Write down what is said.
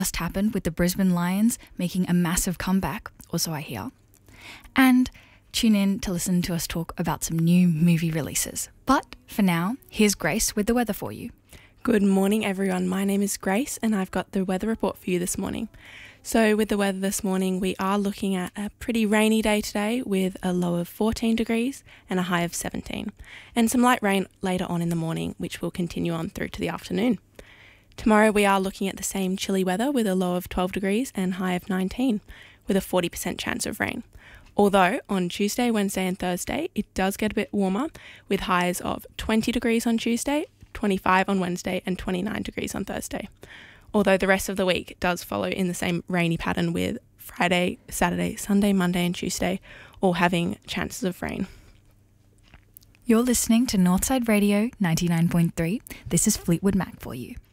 just happened with the Brisbane Lions making a massive comeback, or so I hear. And tune in to listen to us talk about some new movie releases. But for now, here's Grace with the weather for you. Good morning, everyone. My name is Grace and I've got the weather report for you this morning. So with the weather this morning, we are looking at a pretty rainy day today with a low of 14 degrees and a high of 17, and some light rain later on in the morning, which will continue on through to the afternoon. Tomorrow we are looking at the same chilly weather with a low of 12 degrees and high of 19, with a 40% chance of rain. Although on Tuesday, Wednesday and Thursday, it does get a bit warmer with highs of 20 degrees on Tuesday, 25 on Wednesday and 29 degrees on Thursday. Although the rest of the week does follow in the same rainy pattern with Friday, Saturday, Sunday, Monday and Tuesday all having chances of rain. You're listening to Northside Radio 99.3. This is Fleetwood Mac for you.